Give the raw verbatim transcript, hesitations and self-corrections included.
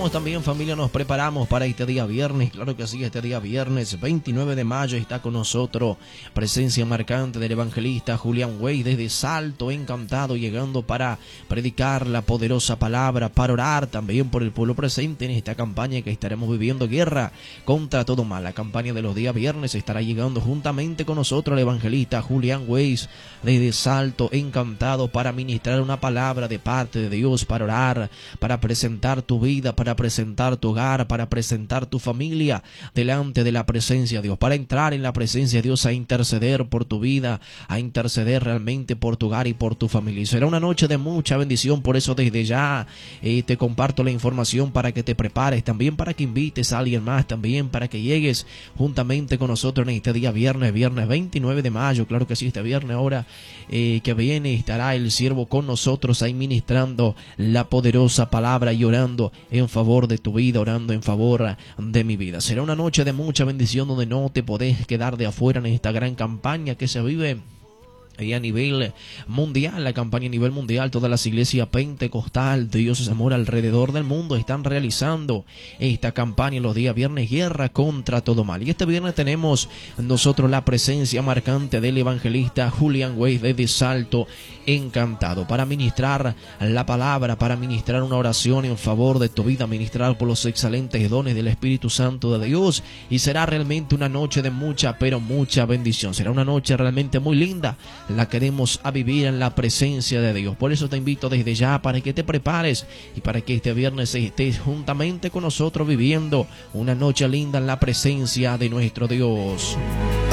preparamos también, familia, nos preparamos para este día viernes. Claro que sí, este día viernes veintinueve de mayo está con nosotros presencia marcante del evangelista Julián Wey desde Salto, encantado, llegando para predicar la poderosa palabra, para orar también por el pueblo presente en esta campaña que estaremos viviendo, guerra contra todo mal. La campaña de los días viernes estará llegando juntamente con nosotros el evangelista Julián Wey desde Salto, encantado, para ministrar una palabra de parte de Dios, para orar, para presentar tu vida, para presentar tu hogar, para presentar tu familia delante de la presencia de Dios, para entrar en la presencia de Dios a interceder por tu vida, a interceder realmente por tu hogar y por tu familia. Y será una noche de mucha bendición, por eso desde ya eh, te comparto la información para que te prepares, también para que invites a alguien más, también para que llegues juntamente con nosotros en este día viernes, viernes veintinueve de mayo, claro que sí, este viernes ahora eh, que viene estará el siervo con nosotros ahí ministrando la poderosa palabra y orando en favor de tu vida, orando en favor de mi vida. Será una noche de mucha bendición donde no te podés quedar de afuera en esta gran campaña que se vive y a nivel mundial, la campaña a nivel mundial. Todas las iglesias pentecostal, Dios es amor, alrededor del mundo están realizando esta campaña los días viernes, guerra contra todo mal. Y este viernes tenemos nosotros la presencia marcante del evangelista Julián Wey desde Salto, encantado, para ministrar la palabra, para ministrar una oración en favor de tu vida, ministrar por los excelentes dones del Espíritu Santo de Dios. Y será realmente una noche de mucha, pero mucha bendición. Será una noche realmente muy linda, la queremos a vivir en la presencia de Dios. Por eso te invito desde ya para que te prepares y para que este viernes estés juntamente con nosotros viviendo una noche linda en la presencia de nuestro Dios.